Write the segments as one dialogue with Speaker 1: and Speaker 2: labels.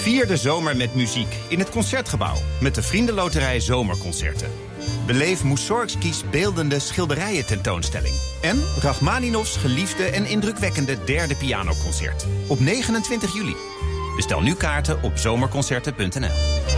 Speaker 1: Vier de zomer met muziek in het Concertgebouw met de Vriendenloterij Zomerconcerten. Beleef Mussorgsky's beeldende schilderijen tentoonstelling. En Rachmaninovs geliefde en indrukwekkende derde pianoconcert. Op 29 juli. Bestel nu kaarten op zomerconcerten.nl.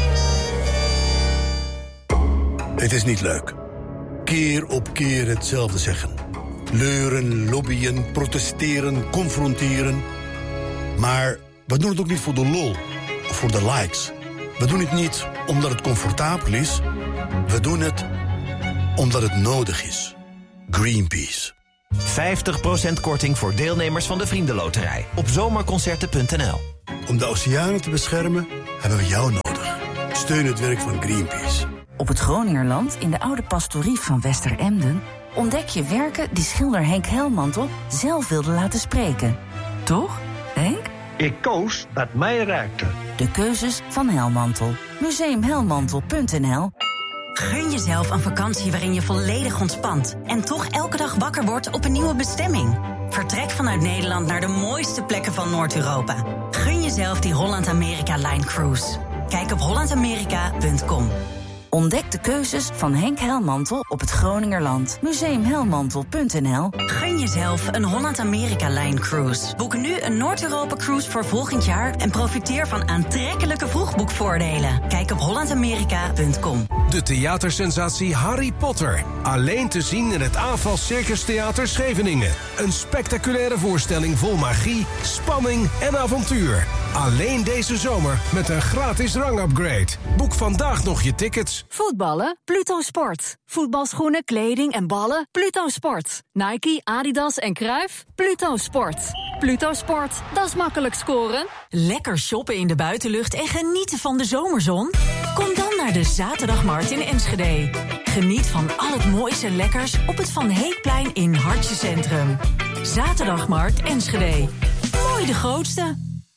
Speaker 2: Het is niet leuk. Keer op keer hetzelfde zeggen. Leuren, lobbyen, protesteren, confronteren. Maar we doen het ook niet voor de lol of voor de likes. We doen het niet omdat het comfortabel is. We doen het omdat het nodig is. Greenpeace.
Speaker 3: 50% korting voor deelnemers van de Vriendenloterij op zomerconcerten.nl.
Speaker 2: Om de oceanen te beschermen hebben we jou nodig. Steun het werk van Greenpeace.
Speaker 4: Op het Groningerland, in de oude pastorie van Westeremden, ontdek je werken die schilder Henk Helmantel zelf wilde laten spreken. Toch, Henk?
Speaker 5: Ik koos wat mij raakte.
Speaker 4: De keuzes van Helmantel. Museumhelmantel.nl.
Speaker 6: Gun jezelf een vakantie waarin je volledig ontspant en toch elke dag wakker wordt op een nieuwe bestemming. Vertrek vanuit Nederland naar de mooiste plekken van Noord-Europa. Gun jezelf die Holland-Amerika-Line Cruise. Kijk op hollandamerika.com.
Speaker 4: Ontdek de keuzes van Henk Helmantel op het Groningerland. Museumhelmantel.nl.
Speaker 6: Gun jezelf een Holland-Amerika-Line Cruise. Boek nu een Noord-Europa-cruise voor volgend jaar en profiteer van aantrekkelijke vroegboekvoordelen. Kijk op hollandamerika.com.
Speaker 7: De theatersensatie Harry Potter. Alleen te zien in het AFAL Circus Theater Scheveningen. Een spectaculaire voorstelling vol magie, spanning en avontuur. Alleen deze zomer met een gratis rangupgrade. Boek vandaag nog je tickets.
Speaker 8: Voetballen? Pluto Sport. Voetbalschoenen, kleding en ballen? Pluto Sport. Nike, Adidas en Cruijff? Pluto Sport. Pluto Sport, dat is makkelijk scoren.
Speaker 6: Lekker shoppen in de buitenlucht en genieten van de zomerzon? Kom dan naar de Zaterdagmarkt in Enschede. Geniet van al het moois en lekkers op het Van Heekplein in Hartje Centrum. Zaterdagmarkt Enschede. Mooi de grootste.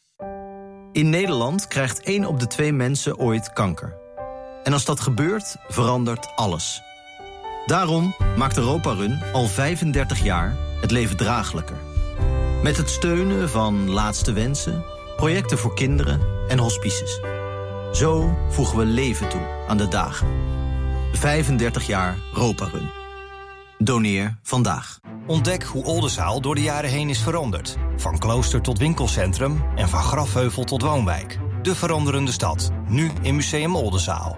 Speaker 9: In Nederland krijgt 1 op de 2 mensen ooit kanker. En als dat gebeurt, verandert alles. Daarom maakt Europa Run al 35 jaar het leven draaglijker. Met het steunen van Laatste Wensen, projecten voor kinderen en hospices. Zo voegen we leven toe aan de dagen. 35 jaar Europa Run. Doneer vandaag.
Speaker 10: Ontdek hoe Oldenzaal door de jaren heen is veranderd. Van klooster tot winkelcentrum en van grafheuvel tot woonwijk. De veranderende stad. Nu in Museum Oldenzaal.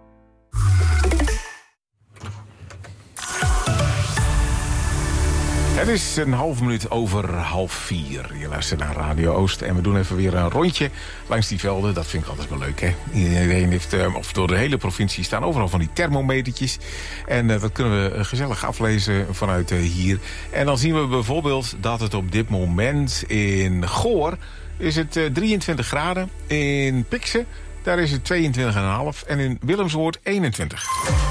Speaker 11: Het is 1,5 minuut over 3:30. Je luistert naar Radio Oost en we doen even weer een rondje langs die velden. Dat vind ik altijd wel leuk, hè? Iedereen heeft, of door de hele provincie staan overal van die thermometertjes. En dat kunnen we gezellig aflezen vanuit hier. En dan zien we bijvoorbeeld dat het op dit moment in Goor is het 23 graden. In Pikse, daar is het 22,5. En in Willemswoord 21.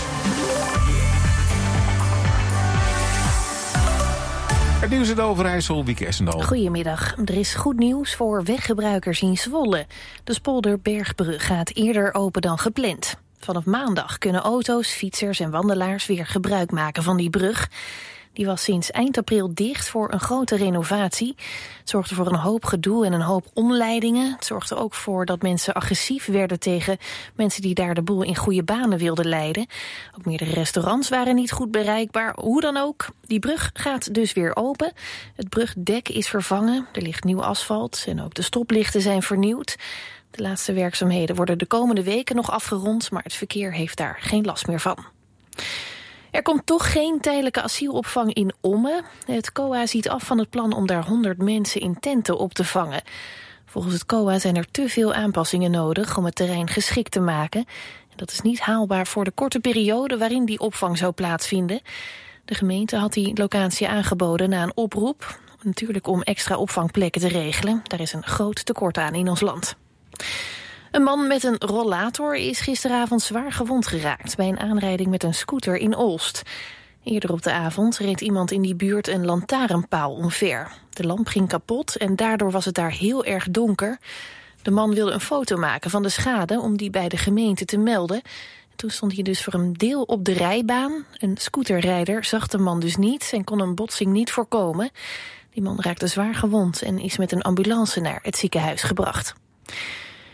Speaker 11: Het nieuws uit Overijssel, Wieke Essendal.
Speaker 12: Goedemiddag. Er is goed nieuws voor weggebruikers in Zwolle. De Spolderbergbrug gaat eerder open dan gepland. Vanaf maandag kunnen auto's, fietsers en wandelaars weer gebruik maken van die brug. Die was sinds eind april dicht voor een grote renovatie. Het zorgde voor een hoop gedoe en een hoop omleidingen. Het zorgde ook voor dat mensen agressief werden tegen mensen die daar de boel in goede banen wilden leiden. Ook meerdere restaurants waren niet goed bereikbaar. Hoe dan ook, die brug gaat dus weer open. Het brugdek is vervangen, er ligt nieuw asfalt en ook de stoplichten zijn vernieuwd. De laatste werkzaamheden worden de komende weken nog afgerond, maar het verkeer heeft daar geen last meer van. Er komt toch geen tijdelijke asielopvang in Ommen. Het COA ziet af van het plan om daar 100 mensen in tenten op te vangen. Volgens het COA zijn er te veel aanpassingen nodig om het terrein geschikt te maken. Dat is niet haalbaar voor de korte periode waarin die opvang zou plaatsvinden. De gemeente had die locatie aangeboden na een oproep. Natuurlijk om extra opvangplekken te regelen. Daar is een groot tekort aan in ons land. Een man met een rollator is gisteravond zwaar gewond geraakt bij een aanrijding met een scooter in Olst. Eerder op de avond reed iemand in die buurt een lantaarnpaal omver. De lamp ging kapot en daardoor was het daar heel erg donker. De man wilde een foto maken van de schade om die bij de gemeente te melden. Toen stond hij dus voor een deel op de rijbaan. Een scooterrijder zag de man dus niet en kon een botsing niet voorkomen. Die man raakte zwaar gewond en is met een ambulance naar het ziekenhuis gebracht.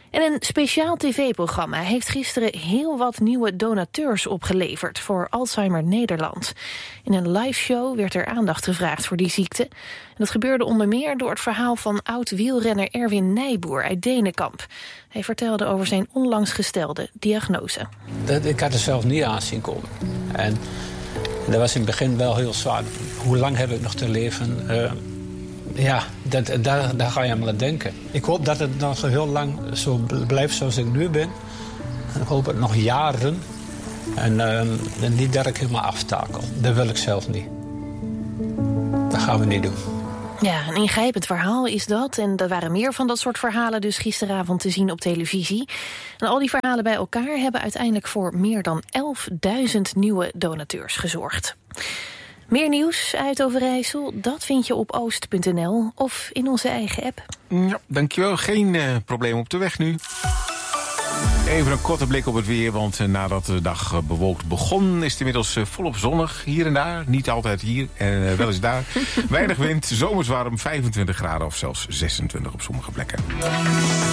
Speaker 12: En een speciaal tv-programma heeft gisteren heel wat nieuwe donateurs opgeleverd voor Alzheimer Nederland. In een liveshow werd er aandacht gevraagd voor die ziekte. En dat gebeurde onder meer door het verhaal van oud-wielrenner Erwin Nijboer uit Denenkamp. Hij vertelde over zijn onlangs gestelde diagnose.
Speaker 13: Ik had het zelf niet aanzien komen. En dat was in het begin wel heel zwaar. Hoe lang heb ik nog te leven? Daar ga je aan denken. Ik hoop dat het nog heel lang zo blijft zoals ik nu ben. Ik hoop het nog jaren. En niet dat ik helemaal aftakel. Dat wil ik zelf niet. Dat gaan we niet doen.
Speaker 12: Ja, een ingrijpend verhaal is dat. En er waren meer van dat soort verhalen dus gisteravond te zien op televisie. En al die verhalen bij elkaar hebben uiteindelijk voor meer dan 11.000 nieuwe donateurs gezorgd. Meer nieuws uit Overijssel, dat vind je op oost.nl of in onze eigen app.
Speaker 11: Ja, dankjewel. Geen probleem op de weg nu. Even een korte blik op het weer, want nadat de dag bewolkt begon is het inmiddels volop zonnig. Hier en daar, niet altijd hier, wel eens daar. Weinig wind, zomers warm, 25 graden of zelfs 26 op sommige plekken.